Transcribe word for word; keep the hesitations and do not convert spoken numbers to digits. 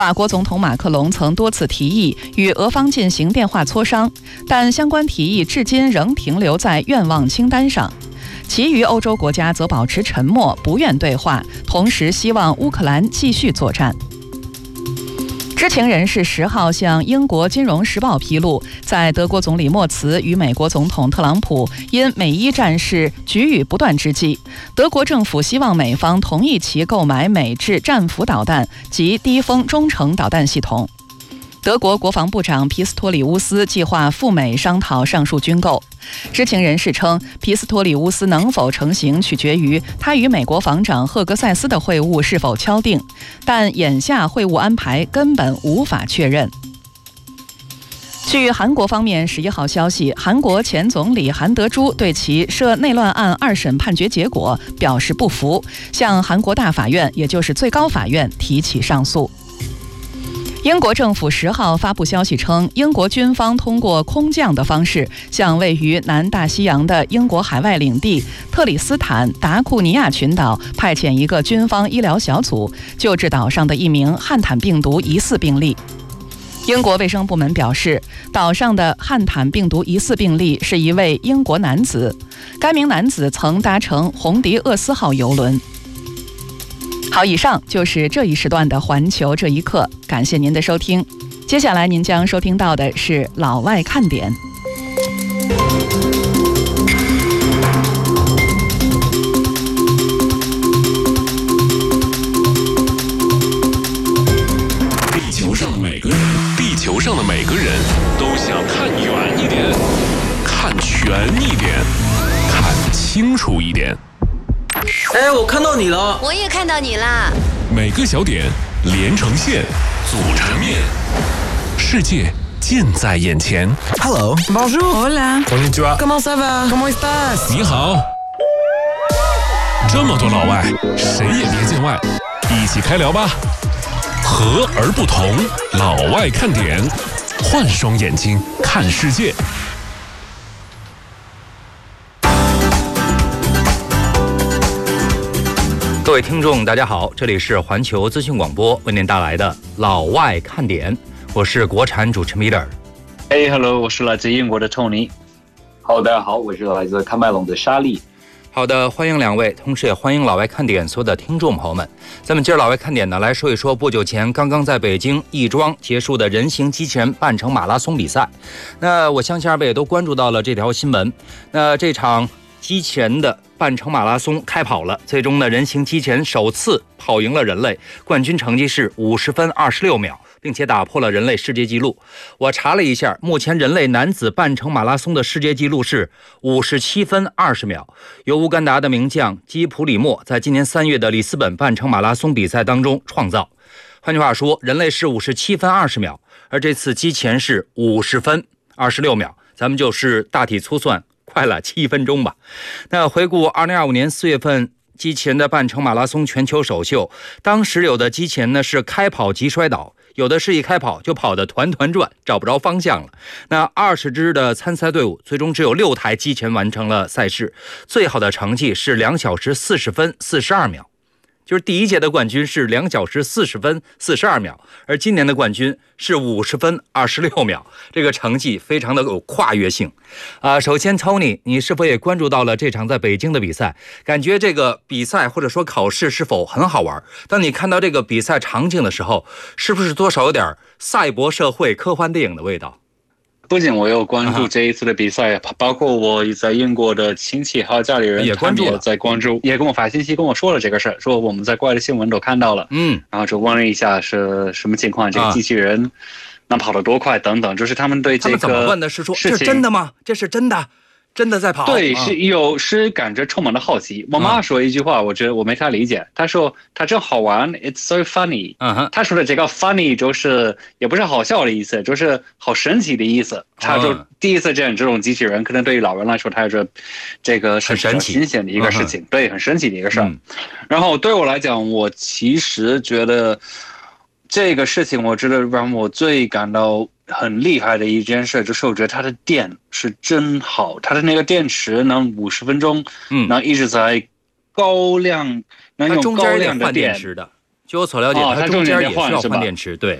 法国总统马克龙曾多次提议与俄方进行电话磋商，但相关提议至今仍停留在愿望清单上。其余欧洲国家则保持沉默，不愿对话，同时希望乌克兰继续作战。知情人士十号向英国《金融时报》披露，在德国总理默茨与美国总统特朗普因美伊战事局域不断之际，德国政府希望美方同意其购买美制战斧导弹及低风中程导弹系统。德国国防部长皮斯托里乌斯计划赴美商讨上述军购。知情人士称，皮斯托里乌斯能否成行取决于他与美国防长赫格塞斯的会晤是否敲定，但眼下会晤安排根本无法确认。据韩国方面十一号消息，韩国前总理韩德洙对其涉内乱案二审判决结果表示不服，向韩国大法院，也就是最高法院提起上诉。英国政府十号发布消息称，英国军方通过空降的方式，向位于南大西洋的英国海外领地特里斯坦达库尼亚群岛派遣一个军方医疗小组，救治岛上的一名汉坦病毒疑似病例。英国卫生部门表示，岛上的汉坦病毒疑似病例是一位英国男子，该名男子曾搭乘红迪厄斯号邮轮。好，以上就是这一时段的环球这一刻，感谢您的收听。接下来您将收听到的是老外看点。 地球上每个人，地球上的每个人都想看远一点，看全一点，看清楚一点。 哎，我看到你了， 我也看到你啦。 每个小点连成线，组成面，世界近在眼前。 Hello, bonjour, hola, konnichiwa, comment ça va, comment estás？ 你好。这么多老外，谁也别见外，一起开聊吧。和而不同，老外看点，换双眼睛看世界。 各位听众大家好，这里是环球资讯广播为您带来的老外看点，我是国产主持 Miller。 Hey hello， 我是来自英国的 Tony。 Hello， 大家好，我是来自喀麦隆的沙利。 好的，欢迎两位，同时也欢迎老外看点所有的听众朋友们。咱们今儿老外看点呢，来说一说不久前刚刚在北京亦庄结束的人形机器人半程马拉松比赛。那我相信二位也都关注到了这条新闻。那这场机器人的半程马拉松开跑了，最终呢，人形机器人首次跑赢了人类，冠军成绩是五十分二十六秒，并且打破了人类世界纪录。我查了一下，目前人类男子半程马拉松的世界纪录是五十七分二十秒，由乌干达的名将基普里莫在今年三月的里斯本半程马拉松比赛当中创造。换句话说，人类是五十七分二十秒，而这次机器人是五十分二十六秒，咱们就是大体粗算快了七分钟吧。那回顾二零二五年四月份机器人的半程马拉松全球首秀，当时有的机器人呢是开跑即摔倒，有的是一开跑就跑得团团转，找不着方向了。那二十支的参赛队伍，最终只有六台机器人完成了赛事，最好的成绩是两小时四十分四十二秒。就是第一届的冠军是两小时四十分四十二秒，而今年的冠军是五十分二十六秒，这个成绩非常的有跨越性。啊、呃，首先 Tony， 你是否也关注到了这场在北京的比赛？感觉这个比赛或者说考试是否很好玩？当你看到这个比赛场景的时候，是不是多少有点赛博社会科幻电影的味道？ 不仅我有关注这一次的比赛，啊、包括我在英国的亲戚还有家里人也关注了， 他们也在关注，也跟我发信息跟我说了这个事，说我们在国外的新闻都看到了， 嗯， 然后就问了一下是什么情况，这个机器人能跑得多快等等，就是他们对这个他们怎么问的？是说这是真的吗？这是真的？真的在跑？ 对，是有是感觉充满了好奇。我妈说一句话，我觉得我没太理解。她说她真好玩 ，It's so funny。嗯哼，她说的这个 funny 就是也不是好笑的意思，就是好神奇的意思。她就第一次见这种机器人，可能对于老人来说，她觉得这个是很新鲜的一个事情，对，很神奇的一个事儿。然后对我来讲，我其实觉得这个事情，我觉得让我最感到很厉害的一件事，就是我觉得它的电是真好，它的那个电池能五十分钟，嗯，能一直在高量，能用高量的电， 据我所了解， 哦、 它中间也是要换电池，对。